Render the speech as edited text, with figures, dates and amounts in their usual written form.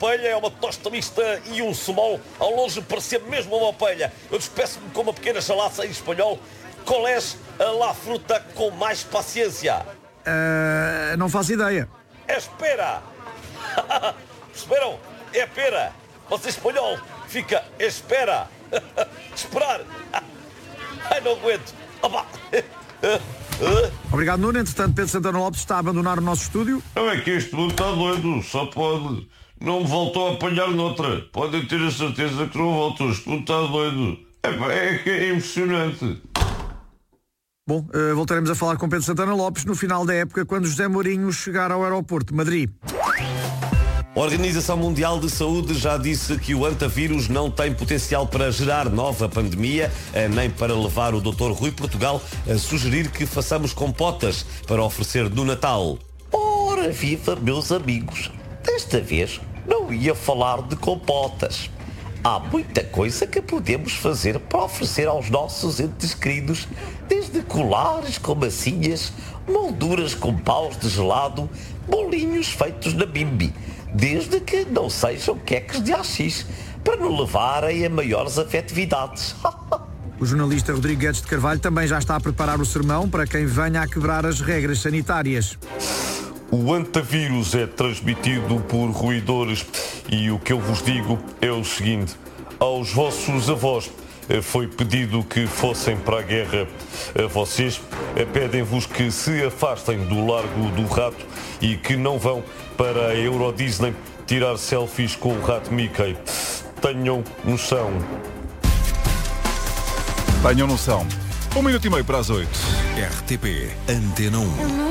ovelha, é uma tosta mista e um sumol. Ao longe parecia mesmo uma ovelha. Eu despeço-me com uma pequena chalaça em espanhol. Qual é a fruta com mais paciência? Não faço ideia. Espera! Perceberam? É pera. Você espanhol fica espera. Esperar. Ai, não aguento. Opa. Obrigado, Nuno. Entretanto, Pedro Santana Lopes está a abandonar o nosso estúdio. Não é que este mundo está doido, só pode. Não me voltou a apanhar noutra. Podem ter a certeza que não voltou. Este mundo está doido. É que é emocionante. Bom, voltaremos a falar com Pedro Santana Lopes no final da época, quando José Mourinho chegar ao aeroporto de Madrid. A Organização Mundial de Saúde já disse que o antavírus não tem potencial para gerar nova pandemia, nem para levar o Dr. Rui Portugal a sugerir que façamos compotas para oferecer no Natal. Ora viva, meus amigos, desta vez não ia falar de compotas. Há muita coisa que podemos fazer para oferecer aos nossos entes queridos, desde colares com massinhas, molduras com paus de gelado, bolinhos feitos na bimbi, desde que não sejam queques de AX, para nos levarem a maiores afetividades. O jornalista Rodrigo Guedes de Carvalho também já está a preparar o sermão para quem venha a quebrar as regras sanitárias. O antavírus é transmitido por roedores e o que eu vos digo é o seguinte: aos vossos avós foi pedido que fossem para a guerra. A vocês pedem-vos que se afastem do Largo do Rato e que não vão para a Euro Disney tirar selfies com o rato Mickey. Tenham noção. Tenham noção. 1 minuto e meio para as 8. RTP Antena 1.